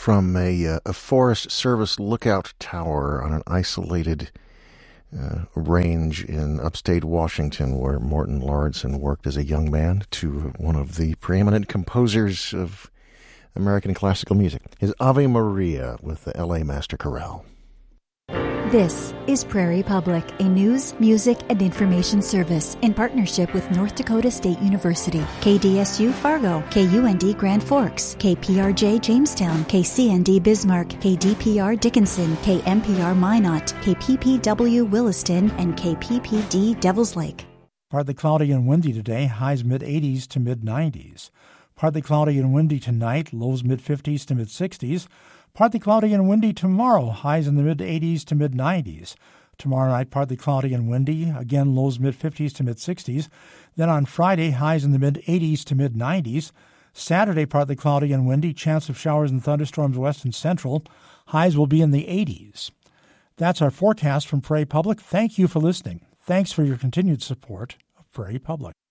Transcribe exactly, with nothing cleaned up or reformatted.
from a, uh, a Forest Service lookout tower on an isolated uh, range in upstate Washington where Morton Lauridsen worked as a young man to one of the preeminent composers of American classical music. His Ave Maria with the L A Master Chorale. This is Prairie Public, a news, music, and information service in partnership with North Dakota State University, K D S U Fargo, K U N D Grand Forks, K P R J Jamestown, K C N D Bismarck, K D P R Dickinson, K M P R Minot, K P P W Williston, and K P P D Devils Lake. Partly cloudy and windy today, highs mid-eighties to mid-nineties. Partly cloudy and windy tonight, lows mid-fifties to mid-sixties. Partly cloudy and windy tomorrow, highs in the mid-eighties to mid-nineties. Tomorrow night, partly cloudy and windy, again lows mid-fifties to mid-sixties. Then on Friday, highs in the mid-eighties to mid-nineties. Saturday, partly cloudy and windy, chance of showers and thunderstorms west and central. Highs will be in the eighties. That's our forecast from Prairie Public. Thank you for listening. Thanks for your continued support of Prairie Public.